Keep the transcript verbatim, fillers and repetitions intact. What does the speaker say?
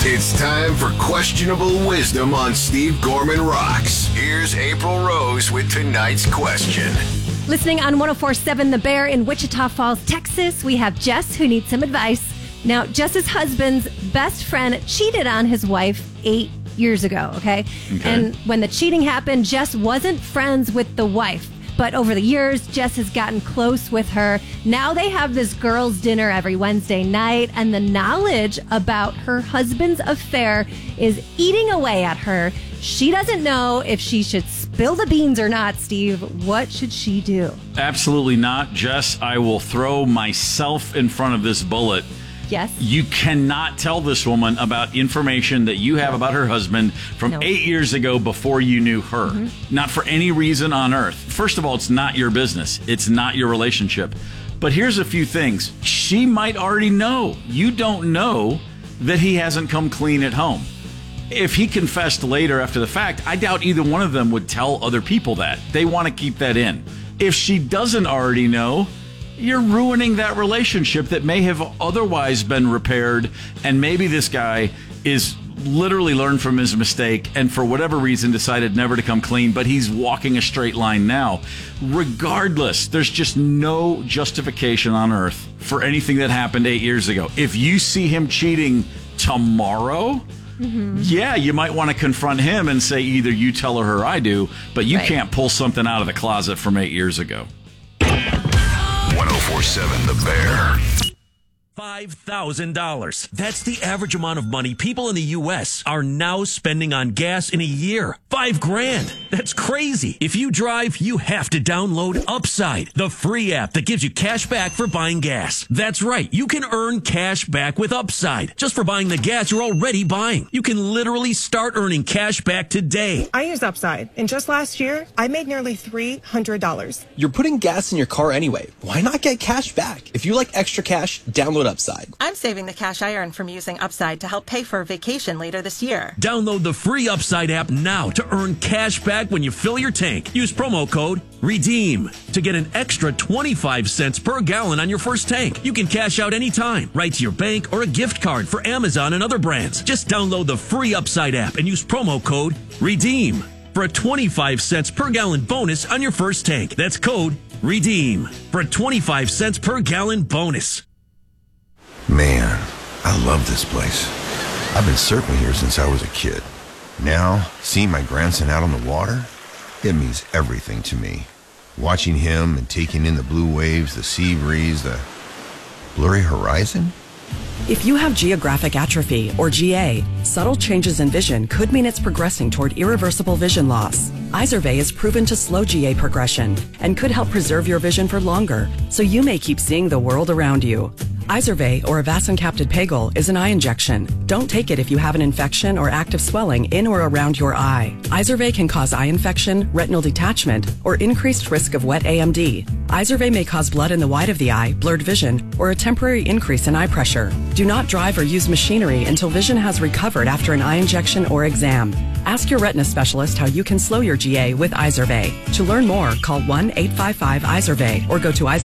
It's time for Questionable Wisdom on Steve Gorman Rocks. Here's April Rose with tonight's question. Listening on one oh four point seven The Bear in Wichita Falls, Texas, we have Jess who needs some advice. Now, Jess's husband's best friend cheated on his wife eight years ago, okay? okay? And when the cheating happened, Jess wasn't friends with the wife. But over the years, Jess has gotten close with her. Now they have this girls' dinner every Wednesday night, and the knowledge about her husband's affair is eating away at her. She doesn't know if she should spill the beans or not, Steve. What should she do? Absolutely not. Jess, I will throw myself in front of this bullet. Yes. You cannot tell this woman about information that you have about her husband from No. eight years ago before you knew her. Mm-hmm. Not for any reason on earth. First of all, it's not your business. It's not your relationship. But here's a few things. She might already know. You don't know that he hasn't come clean at home. If he confessed later after the fact, I doubt either one of them would tell other people that. They want to keep that in. If she doesn't already know, you're ruining that relationship that may have otherwise been repaired, and maybe this guy is literally learned from his mistake and for whatever reason decided never to come clean, but he's walking a straight line now. Regardless, there's just no justification on earth for anything that happened eight years ago. If you see him cheating tomorrow, mm-hmm. yeah, you might want to confront him and say either you tell her or I do, but you right. can't pull something out of the closet from eight years ago. one oh four point seven The Bear. five thousand dollars. That's the average amount of money people in the U S are now spending on gas in a year. Five grand. That's crazy. If you drive, you have to download Upside, the free app that gives you cash back for buying gas. That's right. You can earn cash back with Upside just for buying the gas you're already buying. You can literally start earning cash back today. I use Upside, and just last year, I made nearly three hundred dollars. You're putting gas in your car anyway. Why not get cash back? If you like extra cash, download Upside. I'm saving the cash I earn from using Upside to help pay for a vacation later this year. Download the free Upside app now to earn cash back when you fill your tank. Use promo code REDEEM to get an extra twenty-five cents per gallon on your first tank. You can cash out anytime, right to your bank or a gift card for Amazon and other brands. Just download the free Upside app and use promo code REDEEM for a twenty-five cents per gallon bonus on your first tank. That's code REDEEM for a twenty-five cents per gallon bonus. Man, I love this place. I've been surfing here since I was a kid. Now, seeing my grandson out on the water, it means everything to me. Watching him and taking in the blue waves, the sea breeze, the blurry horizon. If you have geographic atrophy, or G A, subtle changes in vision could mean it's progressing toward irreversible vision loss. Izervay is proven to slow G A progression and could help preserve your vision for longer, so you may keep seeing the world around you. Izervay, or avacincaptad pegol, is an eye injection. Don't take it if you have an infection or active swelling in or around your eye. Izervay can cause eye infection, retinal detachment, or increased risk of wet A M D. Izervay may cause blood in the white of the eye, blurred vision, or a temporary increase in eye pressure. Do not drive or use machinery until vision has recovered after an eye injection or exam. Ask your retina specialist how you can slow your G A with Izervay. To learn more, call one eight five five Izervay or go to